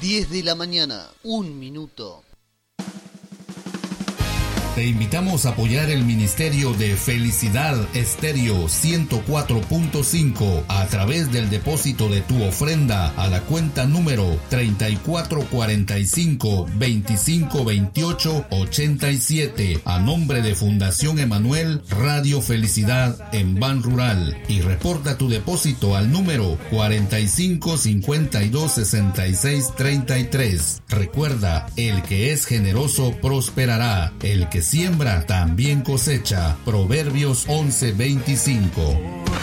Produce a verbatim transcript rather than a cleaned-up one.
diez de la mañana, un minuto. Te invitamos a apoyar el Ministerio de Felicidad Estéreo ciento cuatro punto cinco a través del depósito de tu ofrenda a la cuenta número treinta y cuatro cuarenta y cinco veinticinco veintiocho ochenta y siete a nombre de Fundación Emanuel Radio Felicidad en Ban Rural, y reporta tu depósito al número cuarenta y cinco cincuenta y dos sesenta y seis treinta y tres. Recuerda, el que es generoso prosperará, el que siembra también cosecha. Proverbios once veinticinco.